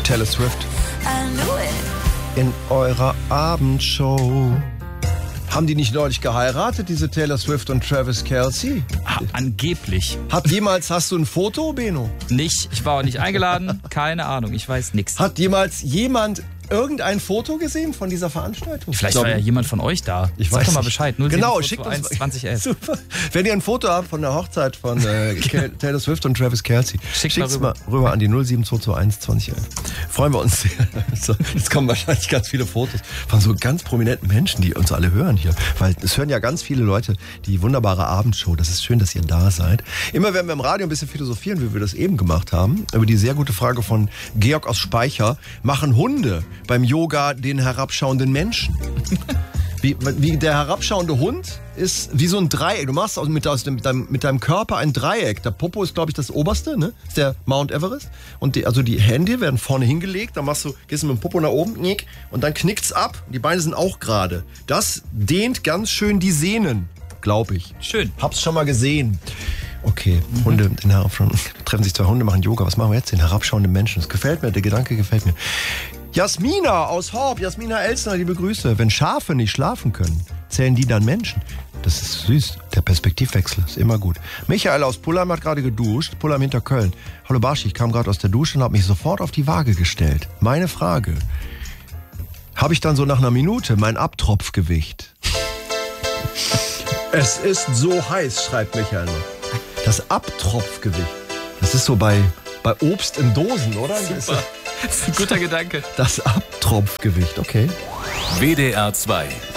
Taylor Swift. In eurer Abendshow. Haben die nicht neulich geheiratet, diese Taylor Swift und Travis Kelce? Angeblich. Hast du ein Foto, Beno? Nicht, ich war auch nicht eingeladen, keine Ahnung, ich weiß nichts. Hat jemals jemand irgendein Foto gesehen von dieser Veranstaltung? Vielleicht war ja jemand von euch da. Sag doch mal Bescheid. 07 genau, schickt uns 2011. Super. Wenn ihr ein Foto habt von der Hochzeit von Taylor Swift und Travis Kelce, schickt es mal rüber an die 07221 2011. Freuen wir uns sehr. So, jetzt kommen wahrscheinlich ganz viele Fotos von so ganz prominenten Menschen, die uns alle hören hier. Weil es hören ja ganz viele Leute die wunderbare Abendshow. Das ist schön, dass ihr da seid. Immer wenn wir im Radio ein bisschen philosophieren, wie wir das eben gemacht haben, über die sehr gute Frage von Georg aus Speicher, machen Hunde beim Yoga den herabschauenden Menschen? Wie der herabschauende Hund ist wie so ein Dreieck. Du machst mit deinem Körper ein Dreieck. Der Popo ist, glaube ich, das oberste, ne? Ist der Mount Everest. Und die Hände werden vorne hingelegt. Dann gehst du mit dem Popo nach oben und dann knickt's ab. Die Beine sind auch gerade. Das dehnt ganz schön die Sehnen, glaube ich. Schön. Hab's schon mal gesehen. Okay, Hunde, treffen sich zwei Hunde, machen Yoga. Was machen wir jetzt? Den herabschauenden Menschen. Das gefällt mir, der Gedanke gefällt mir. Jasmina aus Horb, Jasmina Elsner, liebe Grüße. Wenn Schafe nicht schlafen können, zählen die dann Menschen? Das ist süß. Der Perspektivwechsel ist immer gut. Michael aus Pullheim hat gerade geduscht. Pullheim hinter Köln. Hallo Barschi, ich kam gerade aus der Dusche und habe mich sofort auf die Waage gestellt. Meine Frage: Habe ich dann so nach einer Minute mein Abtropfgewicht? Es ist so heiß, schreibt Michael noch. Das Abtropfgewicht. Das ist so bei Obst in Dosen, oder? Super. Das ist ein guter Gedanke. Das Abtropfgewicht, okay. WDR 2